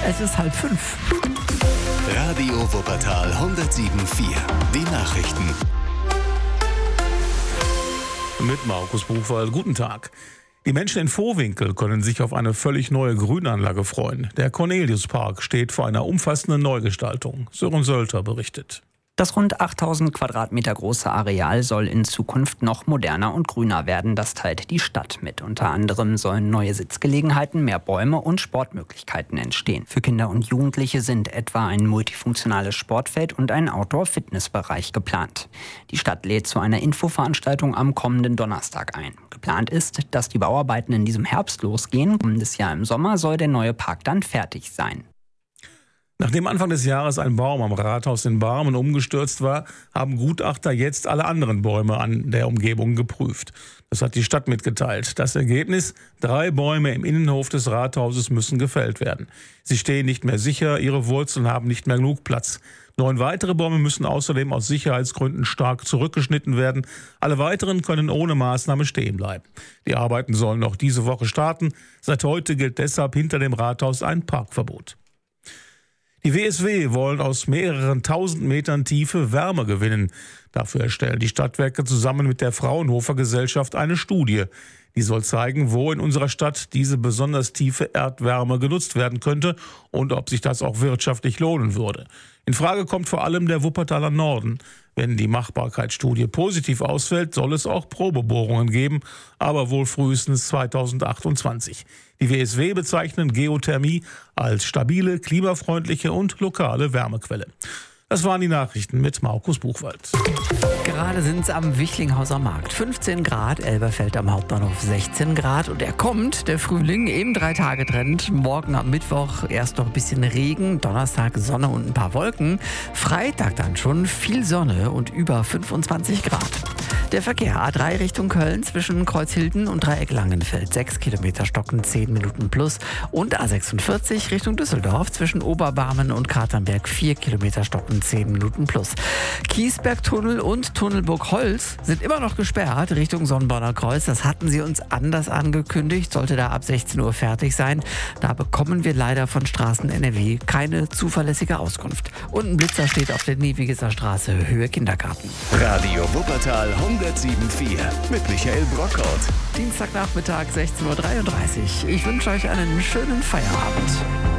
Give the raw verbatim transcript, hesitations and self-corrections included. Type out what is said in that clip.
Es ist halb fünf. Radio Wuppertal hundertsieben Komma vier. Die Nachrichten. Mit Markus Buchwald. Guten Tag. Die Menschen in Vohwinkel können sich auf eine völlig neue Grünanlage freuen. Der Corneliuspark steht vor einer umfassenden Neugestaltung. Sören Sölter berichtet. Das rund achttausend Quadratmeter große Areal soll in Zukunft noch moderner und grüner werden. Das teilt die Stadt mit. Unter anderem sollen neue Sitzgelegenheiten, mehr Bäume und Sportmöglichkeiten entstehen. Für Kinder und Jugendliche sind etwa ein multifunktionales Sportfeld und ein Outdoor-Fitnessbereich geplant. Die Stadt lädt zu einer Infoveranstaltung am kommenden Donnerstag ein. Geplant ist, dass die Bauarbeiten in diesem Herbst losgehen. Kommendes Jahr im Sommer soll der neue Park dann fertig sein. Nachdem Anfang des Jahres ein Baum am Rathaus in Barmen umgestürzt war, haben Gutachter jetzt alle anderen Bäume an der Umgebung geprüft. Das hat die Stadt mitgeteilt. Das Ergebnis: drei Bäume im Innenhof des Rathauses müssen gefällt werden. Sie stehen nicht mehr sicher, ihre Wurzeln haben nicht mehr genug Platz. Neun weitere Bäume müssen außerdem aus Sicherheitsgründen stark zurückgeschnitten werden. Alle weiteren können ohne Maßnahme stehen bleiben. Die Arbeiten sollen noch diese Woche starten. Seit heute gilt deshalb hinter dem Rathaus ein Parkverbot. Die W S W wollen aus mehreren tausend Metern Tiefe Wärme gewinnen. Dafür erstellen die Stadtwerke zusammen mit der Fraunhofer Gesellschaft eine Studie. Die soll zeigen, wo in unserer Stadt diese besonders tiefe Erdwärme genutzt werden könnte und ob sich das auch wirtschaftlich lohnen würde. In Frage kommt vor allem der Wuppertaler Norden. Wenn die Machbarkeitsstudie positiv ausfällt, soll es auch Probebohrungen geben, aber wohl frühestens zweitausendachtundzwanzig. Die W S W bezeichnen Geothermie als stabile, klimafreundliche und lokale Wärmequelle. Das waren die Nachrichten mit Markus Buchwald. Gerade sind es am Wichlinghauser Markt. fünfzehn Grad, Elberfeld am Hauptbahnhof sechzehn Grad. Und er kommt, der Frühling, im Drei-Tage-Trend. Morgen am Mittwoch erst noch ein bisschen Regen, Donnerstag Sonne und ein paar Wolken. Freitag dann schon viel Sonne und über fünfundzwanzig Grad. Der Verkehr: A drei Richtung Köln zwischen Kreuzhilden und Dreieck Langenfeld. sechs Kilometer stocken, zehn Minuten plus. Und A sechsundvierzig Richtung Düsseldorf zwischen Oberbarmen und Katernberg. vier Kilometer stocken, zehn Minuten plus. Kiesbergtunnel und Tunnelburg-Holz sind immer noch gesperrt Richtung Sonnenborner Kreuz. Das hatten sie uns anders angekündigt. Sollte da ab sechzehn Uhr fertig sein. Da bekommen wir leider von Straßen N R W keine zuverlässige Auskunft. Und ein Blitzer steht auf der Niewigeser Straße, Höhe Kindergarten. Radio Wuppertal hundertsieben Komma vier mit Michael Brockhaut. Dienstagnachmittag sechzehn Uhr dreiunddreißig. Ich wünsche euch einen schönen Feierabend.